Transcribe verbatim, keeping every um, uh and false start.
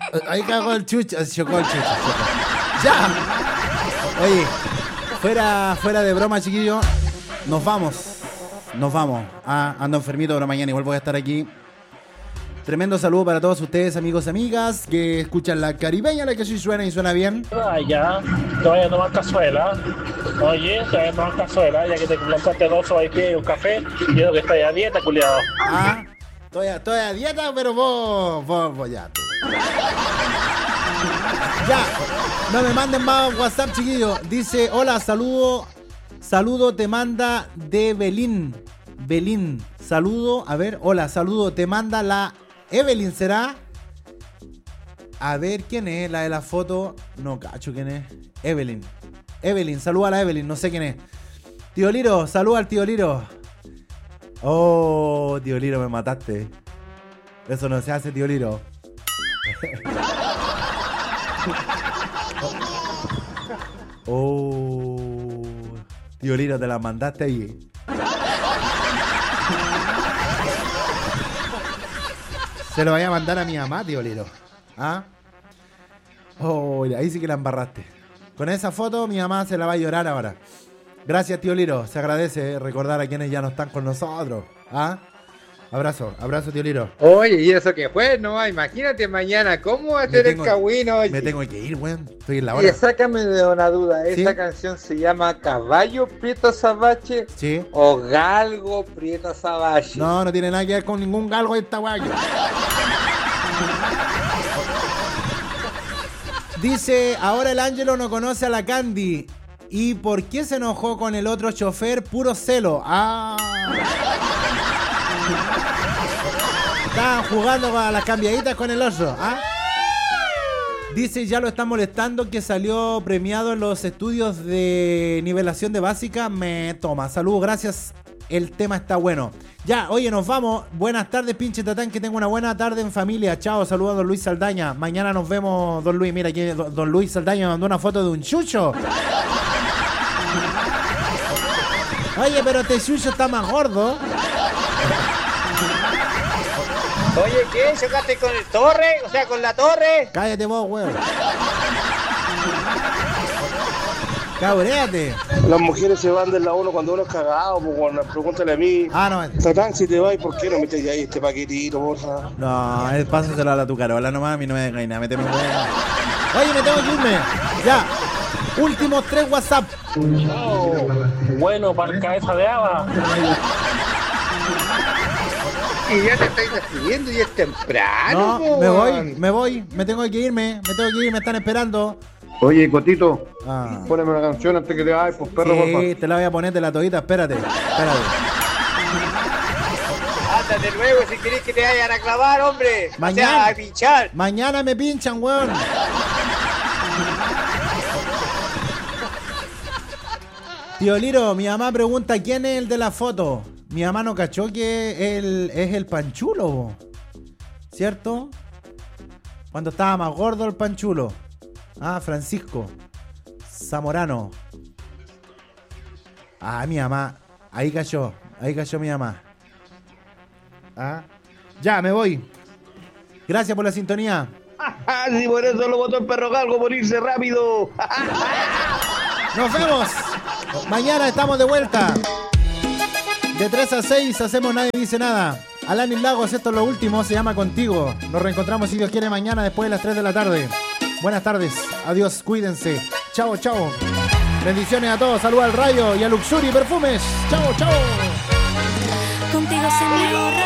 Ahí cagó el chucho, chocó el chucho. Chocó. Ya. Oye, fuera, fuera de broma, chiquillos, nos vamos. Nos vamos. Ah, ando enfermito, pero mañana igual voy a estar aquí. Tremendo saludo para todos ustedes, amigos y amigas, que escuchan la caribeña, la que sí suena y suena bien. Ah, ya, te vayas a tomar cazuela. Oye, te vayas a tomar cazuela, ya que te lanzaste dos sobaipillas y un café. Y yo que estás a dieta, culiado. Ah, estoy a, estoy a dieta, pero vos, vos, vos ya. Ya, no me manden más WhatsApp, chiquillos. Dice, hola, saludo, saludo te manda de Belín. Belín, saludo, a ver, hola, saludo, te manda la Evelyn, ¿será? A ver, ¿quién es la de la foto? No cacho quién es. Evelyn. Evelyn, saluda a la Evelyn, no sé quién es. Tío Liro, saluda al tío Liro. Oh, tío Liro, me mataste. Eso no se hace, tío Liro. Oh, tío Liro, te la mandaste ahí. Se lo vaya a mandar a mi mamá, tío Liro. ¿Ah? Oh, ahí sí que la embarraste. Con esa foto mi mamá se la va a llorar ahora. Gracias, tío Liro. Se agradece recordar a quienes ya no están con nosotros. ¿Ah? Abrazo, abrazo, tío Liro. Oye, ¿y eso qué fue? No, imagínate mañana, ¿cómo va a ser el cagüino? Me tengo que ir, weón. Estoy en la hora. Y sácame de una duda, ¿Sí? ¿esa canción se llama Caballo Prieto Sabache? Sí. ¿O Galgo Prieto Sabache? No, no tiene nada que ver con ningún galgo esta guayo. Dice, ahora el Ángelo no conoce a la Candy. ¿Y por qué se enojó con el otro chofer? Puro celo. Ah. Estaban jugando con las cambiaditas con el oso. ¿Ah? Dice, ya lo están molestando, que salió premiado en los estudios de nivelación de básica. Me toma. Saludos, gracias. El tema está bueno. Ya, oye, nos vamos. Buenas tardes, pinche tatán. Que tenga una buena tarde en familia. Chao, saludos a don Luis Saldaña. Mañana nos vemos, don Luis. Mira, aquí don Luis Saldaña me mandó una foto de un chucho. Oye, pero este chucho está más gordo. Oye, ¿qué? ¿Chocaste con el torre? O sea, con la torre. Cállate vos, weón. Cabréate. Las mujeres se van de la uno cuando uno es cagado, pues bueno, pregúntale a mí. Ah, no. Tatán, si te vas, ¿por qué no metes ahí este paquetito, porfa? No, es pásaselo a la tu carola nomás, a mí no me deja nada, méteme weón. Oye, me tengo que irme. Ya. Últimos tres WhatsApp. Chao. Bueno, para cabeza de haba. Y ya te estáis despidiendo y es temprano. No, po, me voy, me voy, me tengo que irme, me tengo que ir, me están esperando. Oye, Cotito, ah. Póneme una canción antes que te vayas, pues perro, sí, porfa. te la voy a poner de la todita, espérate, espérate. Ándate luego si querés que te vayan a clavar, hombre. Mañana, o sea, a pinchar. Mañana me pinchan, weón. Tío Liro, mi mamá pregunta quién es el de la foto. Mi mamá no cachó que él es el Panchulo, ¿cierto? Cuando estaba más gordo el Panchulo. Ah, Francisco Zamorano. Ah, mi mamá. Ahí cayó, ahí cayó mi mamá. Ah, ya, me voy. Gracias por la sintonía. Sí, por eso lo votó el perro galgo, por irse rápido. Nos vemos. Mañana estamos de vuelta. De tres a seis hacemos Nadie Dice Nada. Alanis Lagos, esto es lo último, se llama Contigo. Nos reencontramos, si Dios quiere, mañana después de las tres de la tarde. Buenas tardes, adiós, cuídense. Chao, chao. Bendiciones a todos, saludos al Rayo y a Luxury Perfumes. Chao, chao. Contigo se me borra